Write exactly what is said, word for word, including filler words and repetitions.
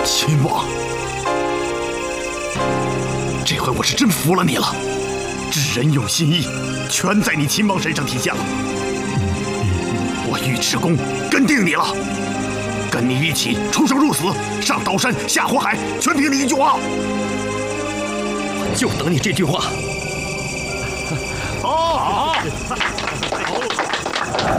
秦王，这回我是真服了你了，知人用心意，全在你秦王身上体现了。我尉迟恭跟定你了，跟你一起出生入死，上刀山下火海，全凭你一句话。我就等你这句话。好，好。